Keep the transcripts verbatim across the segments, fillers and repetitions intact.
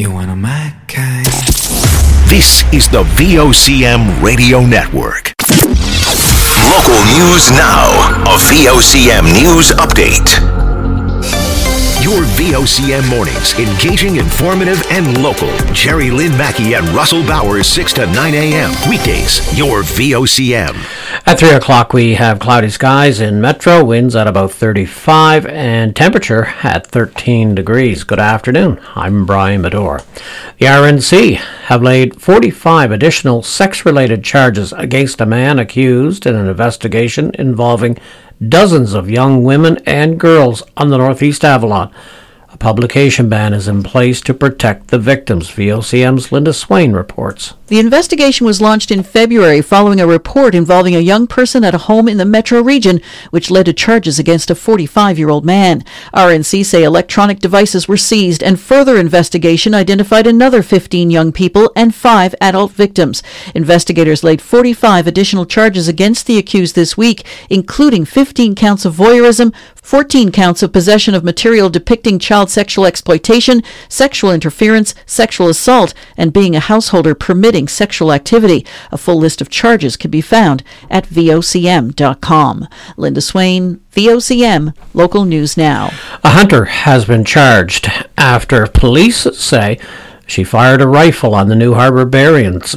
You want a my kind? This is the V O C M Radio Network. Local news now. A V O C M News Update. Your V O C M mornings, engaging, informative, and local. Jerry Lynn Mackey and Russell Bowers, six to nine a.m. Weekdays, your V O C M. At three o'clock, we have cloudy skies in Metro, winds at about thirty-five, and temperature at thirteen degrees. Good afternoon. I'm Brian Medore. The R N C have laid forty-five additional sex-related charges against a man accused in an investigation involving dozens of young women and girls on the Northeast Avalon. A publication ban is in place to protect the victims. V O C M's Linda Swain reports. The investigation was launched in February following a report involving a young person at a home in the Metro region, which led to charges against a forty-five-year-old man. R N C say electronic devices were seized, and further investigation identified another fifteen young people and five adult victims. Investigators laid forty-five additional charges against the accused this week, including fifteen counts of voyeurism, fourteen counts of possession of material depicting child sexual exploitation, sexual interference, sexual assault, and being a householder permitting sexual activity. A full list of charges can be found at V O C M dot com. Linda Swain, V O C M, Local News Now. A hunter has been charged after police say she fired a rifle on the New Harbour Berrians.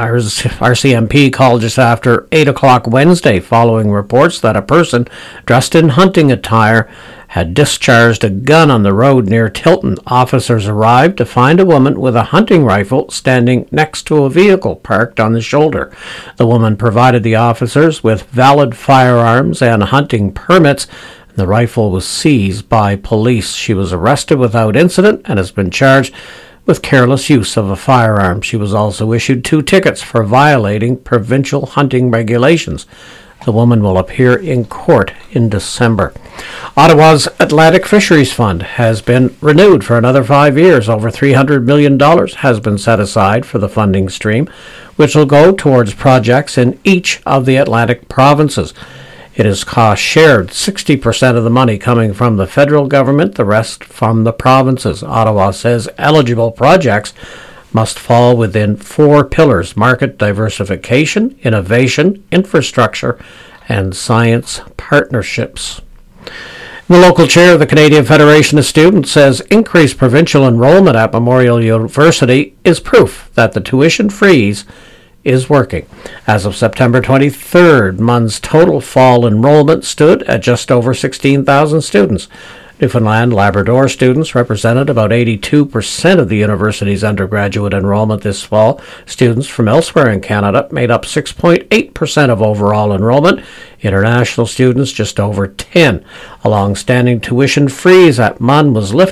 R C M P called just after eight o'clock Wednesday following reports that a person dressed in hunting attire had discharged a gun on the road near Tilton. Officers arrived to find a woman with a hunting rifle standing next to a vehicle parked on the shoulder. The woman provided the officers with valid firearms and hunting permits. The rifle was seized by police. She was arrested without incident and has been charged with careless use of a firearm. She was also issued two tickets for violating provincial hunting regulations. The woman will appear in court in December. Ottawa's Atlantic Fisheries Fund has been renewed for another five years. Over three hundred million dollars has been set aside for the funding stream, which will go towards projects in each of the Atlantic provinces. It is cost-shared, sixty percent of the money coming from the federal government, the rest from the provinces. Ottawa says eligible projects must fall within four pillars: market diversification, innovation, infrastructure, and science partnerships. The local chair of the Canadian Federation of Students says increased provincial enrollment at Memorial University is proof that the tuition freeze is working. As of September twenty-third, M U N's total fall enrollment stood at just over sixteen thousand students. Newfoundland Labrador students represented about eighty-two percent of the university's undergraduate enrollment this fall. Students from elsewhere in Canada made up six point eight percent of overall enrollment. International students just over ten. A long-standing tuition freeze at M U N was lifted